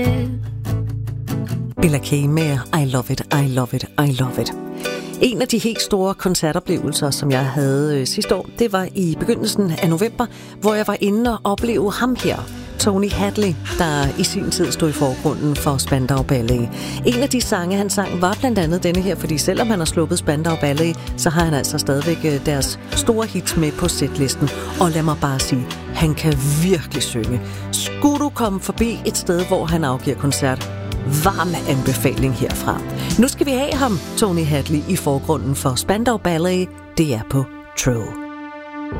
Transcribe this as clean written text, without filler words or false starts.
Bella K med I Love It, I Love It, I Love It. En af de helt store koncertoplevelser, som jeg havde sidste år, det var i begyndelsen af november, hvor jeg var inde og opleve ham her, Tony Hadley, der i sin tid stod i forgrunden for Spandau Ballet. En af de sange, han sang, var blandt andet denne her, fordi selvom han har sluppet Spandau Ballet, så har han altså stadigvæk deres store hits med på setlisten. Og lad mig bare sige, han kan virkelig synge. Skulle du komme forbi et sted, hvor han afgiver koncert, varm anbefaling herfra. Nu skal vi have ham, Tony Hadley, i forgrunden for Spandau Ballet. Det er på True.